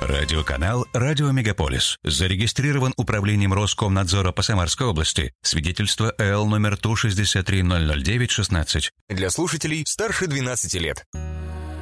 Радиоканал «Радио Мегаполис». Зарегистрирован Управлением Роскомнадзора по Самарской области. Свидетельство ЭЛ номер ТУ 63-009-16. Для слушателей старше 12 лет.